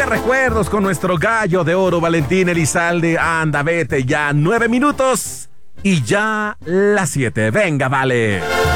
recuerdos con nuestro gallo de oro, Valentín Elizalde. Anda, vete ya, 9 minutos y ya las 7. Venga, vale.